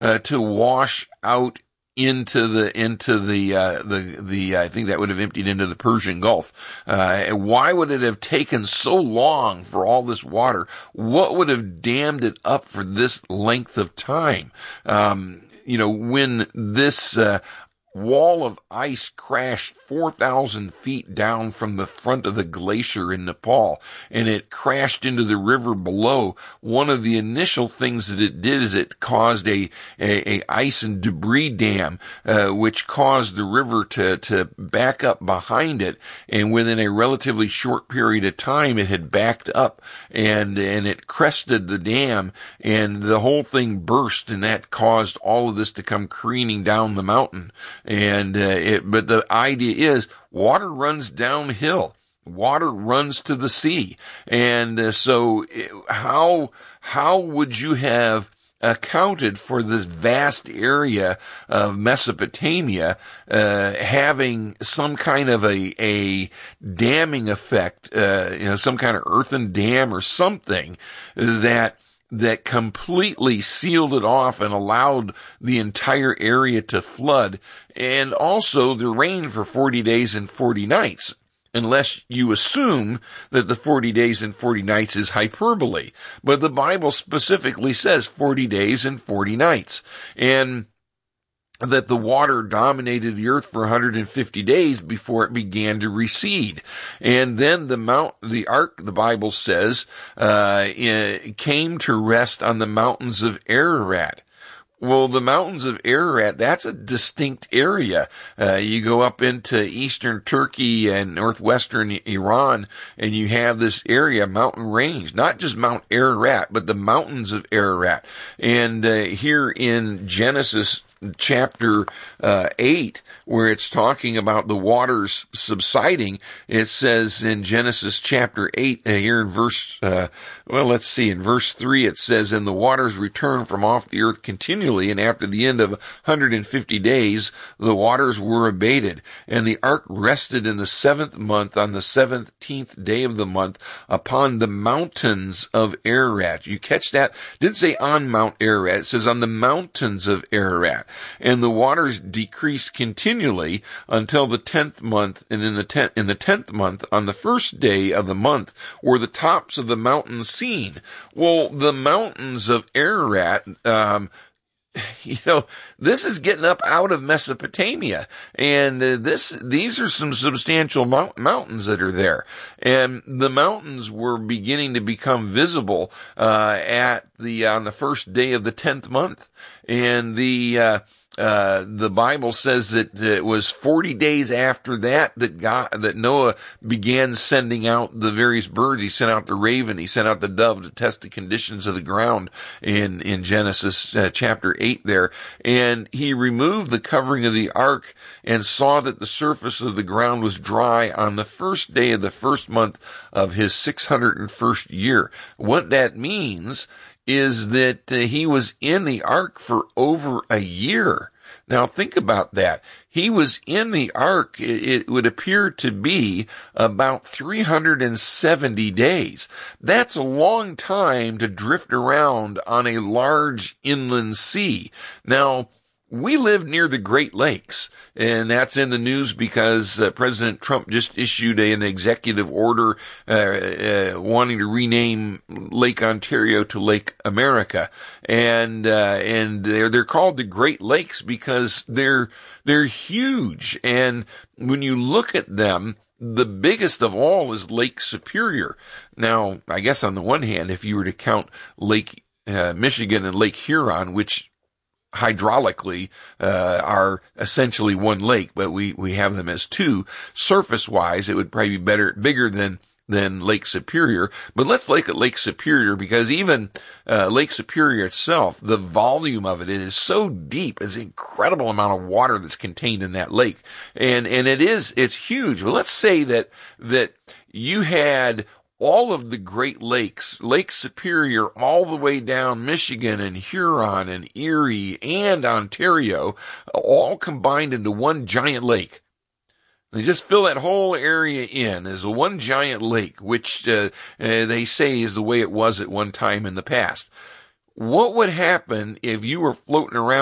to wash out into the I think that would have emptied into the Persian Gulf. Why would it have taken so long for all this water? What would have dammed it up for this length of time? When this wall of ice crashed 4,000 feet down from the front of the glacier in Nepal, and it crashed into the river below. One of the initial things that it did is it caused a ice and debris dam, which caused the river to back up behind it. And within a relatively short period of time, it had backed up and it crested the dam, and the whole thing burst, and that caused all of this to come careening down the mountain. And but the idea is water runs downhill. Water runs to the sea. And so how would you have accounted for this vast area of Mesopotamia having some kind of a damming effect, some kind of earthen dam or something that completely sealed it off and allowed the entire area to flood, and also the rain for 40 days and 40 nights, unless you assume that the 40 days and 40 nights is hyperbole. But the Bible specifically says 40 days and 40 nights. And that the water dominated the earth for 150 days before it began to recede. And then the ark, the Bible says, came to rest on the mountains of Ararat. Well, the mountains of Ararat, that's a distinct area. You go up into eastern Turkey and northwestern Iran, and you have this area, mountain range, not just Mount Ararat, but the mountains of Ararat. And here in Genesis chapter 8, where it's talking about the waters subsiding, it says in Genesis chapter 8, here in verse, in verse 3, it says, "And the waters returned from off the earth continually, and after the end of 150 days, the waters were abated. And the ark rested in the 7th month, on the 17th day of the month, upon the mountains of Ararat." You catch that? It didn't say on Mount Ararat. It says on the mountains of Ararat. And the waters decreased continually until the 10th month, and in the 10th month, on the first day of the month, were the tops of the mountains seen. Well, the mountains of Ararat, this is getting up out of Mesopotamia, and these are some substantial mountains that are there, and the mountains were beginning to become visible on the first day of the 10th month, and the Bible says that it was 40 days after that Noah began sending out the various birds. He sent out the raven, he sent out the dove to test the conditions of the ground in Genesis chapter 8 there. And he removed the covering of the ark and saw that the surface of the ground was dry on the first day of the first month of his 601st year. What that means is that he was in the ark for over a year. Now think about that. He was in the ark, it would appear to be about 370 days. That's a long time to drift around on a large inland sea. Now, we live near the Great Lakes, and that's in the news because President Trump just issued an executive order wanting to rename Lake Ontario to Lake America, and they're called the Great Lakes because they're huge. And when you look at them, the biggest of all is Lake Superior. Now, I guess on the one hand, if you were to count Lake Michigan and Lake Huron, which hydraulically are essentially one lake, but we have them as two. Surface-wise, it would probably be bigger than Lake Superior. But let's look at Lake Superior, because even Lake Superior itself, the volume of it is so deep. It's an incredible amount of water that's contained in that lake. And it's huge. But let's say that you had all of the Great Lakes, Lake Superior, all the way down Michigan and Huron and Erie and Ontario, all combined into one giant lake. They just fill that whole area in as one giant lake, which they say is the way it was at one time in the past. What would happen if you were floating around